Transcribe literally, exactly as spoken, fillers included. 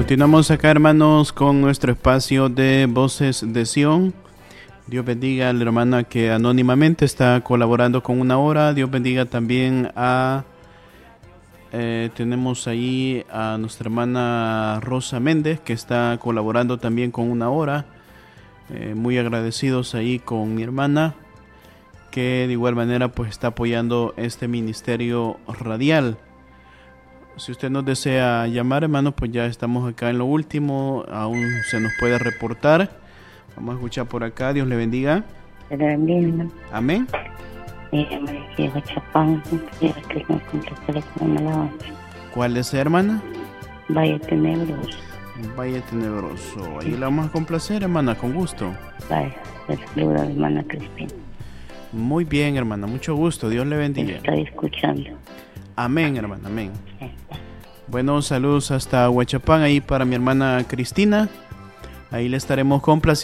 Continuamos acá, hermanos, con nuestro espacio de Voces de Sion. Dios bendiga a la hermana que anónimamente está colaborando con una hora. Dios bendiga también a... Eh, tenemos ahí a nuestra hermana Rosa Méndez, que está colaborando también con una hora. Eh, muy agradecidos ahí con mi hermana, que de igual manera pues está apoyando este ministerio radial. Si usted nos desea llamar, hermano, pues ya estamos acá en lo último. Aún se nos puede reportar. Vamos a escuchar por acá. Dios le bendiga. Dios le bendiga. Amén. ¿Cuál es, hermana? Valle Tenebroso. Valle Tenebroso. Ahí la vamos a complacer, hermana, con gusto. Vaya, le saluda a la hermana Cristina. Muy bien, hermana, mucho gusto. Dios le bendiga. Estoy escuchando. Amén, hermana, amén. Bueno, saludos hasta Huachapán, ahí para mi hermana Cristina. Ahí le estaremos complaciendo.